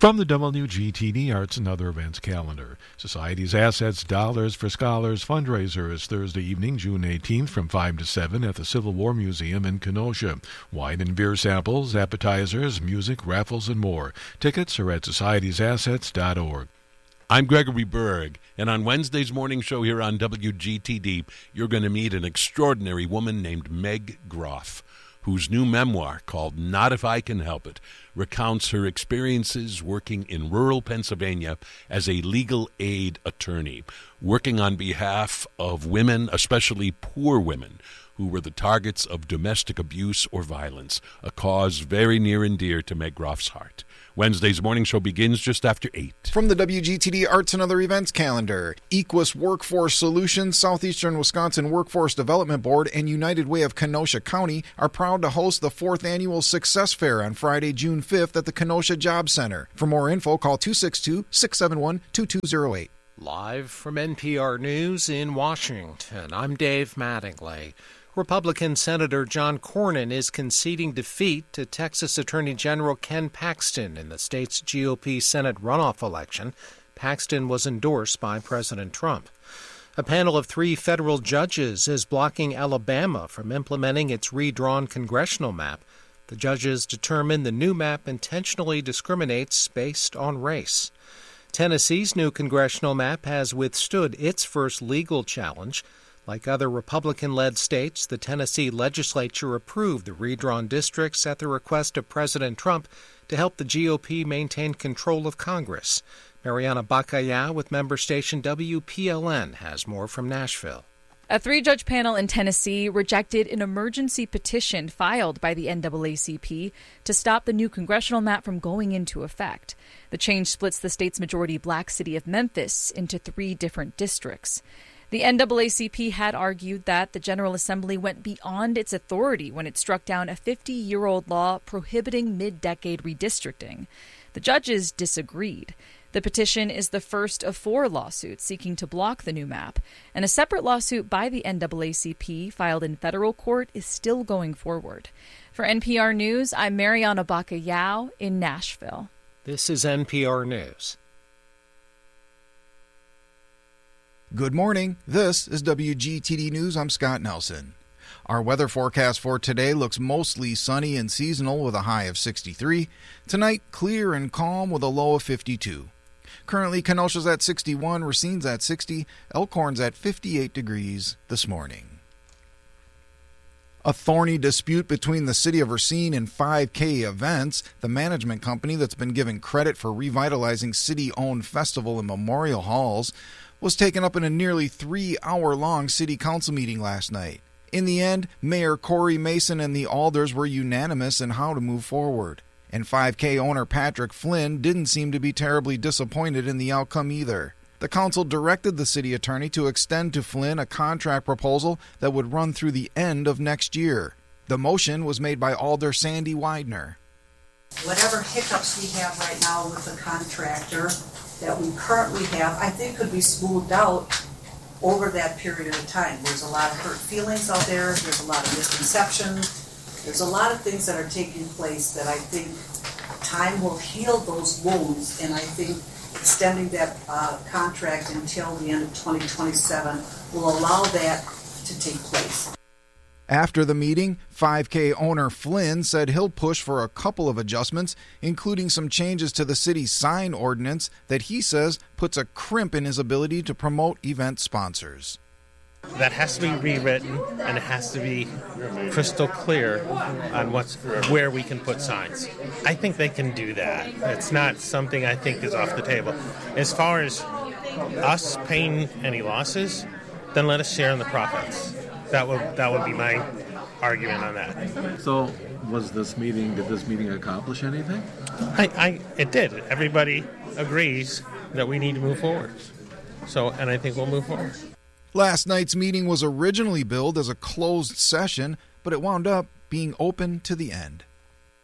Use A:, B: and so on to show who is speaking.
A: From the WGTD Arts and Other Events calendar, Society's Assets Dollars for Scholars fundraiser is Thursday evening, June 18th from 5 to 7 at the Civil War Museum in Kenosha. Wine and beer samples, appetizers, music, raffles, and more. Tickets are at societiesassets.org.
B: I'm Gregory Berg, and on Wednesday's morning show here on WGTD, you're going to meet an extraordinary woman named Meg Groff, whose new memoir, called Not If I Can Help It, recounts her experiences working in rural Pennsylvania as a legal aid attorney, working on behalf of women, especially poor women, who were the targets of domestic abuse or violence, a cause very near and dear to Meg Groff's heart. Wednesday's morning show begins just after 8.
C: From the WGTD Arts and Other Events calendar, Equus Workforce Solutions, Southeastern Wisconsin Workforce Development Board, and United Way of Kenosha County are proud to host the 4th Annual Success Fair on Friday, June 5th at the Kenosha Job Center. For more info, call 262-671-2208.
D: Live from NPR News in Washington, I'm Dave Mattingly. Republican Senator John Cornyn is conceding defeat to Texas Attorney General Ken Paxton in the state's GOP Senate runoff election. Paxton was endorsed by President Trump. A panel of 3 federal judges is blocking Alabama from implementing its redrawn congressional map. The judges determined the new map intentionally discriminates based on race. Tennessee's new congressional map has withstood its first legal challenge. Like other Republican-led states, the Tennessee legislature approved the redrawn districts at the request of President Trump to help the GOP maintain control of Congress. Mariana Bacaya with member station WPLN has more from Nashville.
E: A 3-judge panel in Tennessee rejected an emergency petition filed by the NAACP to stop the new congressional map from going into effect. The change splits the state's majority black city of Memphis into 3 different districts. The NAACP had argued that the General Assembly went beyond its authority when it struck down a 50-year-old law prohibiting mid-decade redistricting. The judges disagreed. The petition is the first of 4 lawsuits seeking to block the new map, and a separate lawsuit by the NAACP filed in federal court is still going forward. For NPR News, I'm Mariana Bacayao in Nashville.
D: This is NPR News.
C: Good morning. This is WGTD News. I'm Scott Nelson. Our weather forecast for today looks mostly sunny and seasonal with a high of 63. Tonight, clear and calm with a low of 52. Currently, Kenosha's at 61, Racine's at 60, Elkhorn's at 58 degrees this morning. A thorny dispute between the city of Racine and 5K Events, the management company that's been given credit for revitalizing city-owned festival and memorial halls, was taken up in a nearly 3-hour-long city council meeting last night. In the end, Mayor Corey Mason and the alders were unanimous in how to move forward. And 5K owner Patrick Flynn didn't seem to be terribly disappointed in the outcome either. The council directed the city attorney to extend to Flynn a contract proposal that would run through the end of next year. The motion was made by Alder Sandy Widener.
F: Whatever hiccups we have right now with the contractor that we currently have, I think could be smoothed out over that period of time. There's a lot of hurt feelings out there. There's a lot of misconceptions. There's a lot of things that are taking place that I think time will heal those wounds, and I think extending that contract until the end of 2027 will allow that to take place.
C: After the meeting, 5K owner Flynn said he'll push for a couple of adjustments, including some changes to the city's sign ordinance that he says puts a crimp in his ability to promote event sponsors.
G: That has to be rewritten, and it has to be crystal clear on where we can put signs. I think they can do that. It's not something I think is off the table. As far as us paying any losses, then let us share in the profits. That would be my argument on that.
A: So, did this meeting accomplish anything?
G: It did. Everybody agrees that we need to move forward. And I think we'll move forward.
C: Last night's meeting was originally billed as a closed session, but it wound up being open to the end.